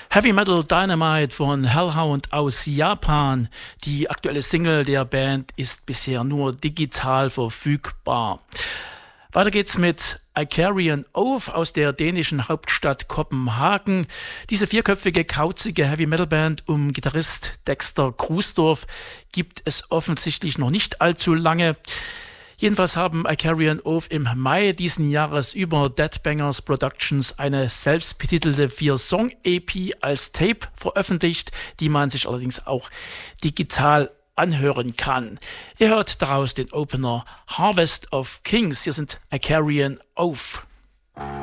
Heavy Metal Dynamite von Hellhound aus Japan. Die aktuelle Single der Band ist bisher nur digital verfügbar. Weiter geht's mit Icarian Oath aus der dänischen Hauptstadt Kopenhagen. Diese vierköpfige, kauzige Heavy-Metal-Band um Gitarrist Dexter Krusdorf gibt es offensichtlich noch nicht allzu lange. Jedenfalls haben Icarian Oath im Mai diesen Jahres über Deadbangers Productions eine selbstbetitelte 4-Song-EP als Tape veröffentlicht, die man sich allerdings auch digital anhören kann. Ihr hört daraus den Opener Harvest of Kings. Hier sind Icarian Oath.